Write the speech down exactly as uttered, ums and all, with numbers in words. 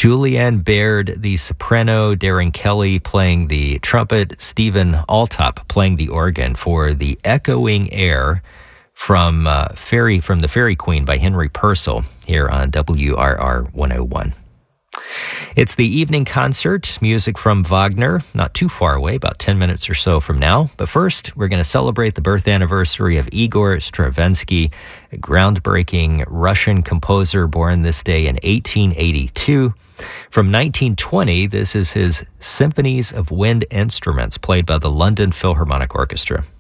Julianne Baird, the soprano, Darren Kelly playing the trumpet, Stephen Altop playing the organ for the echoing air from uh, Fairy from the Fairy Queen by Henry Purcell here on W R R one oh one. It's the evening concert, music from Wagner, not too far away, about ten minutes or so from now. But first, we're going to celebrate the birth anniversary of Igor Stravinsky, a groundbreaking Russian composer born this day in eighteen eighty-two. From nineteen twenty, this is his Symphonies of Wind Instruments, played by the London Philharmonic Orchestra.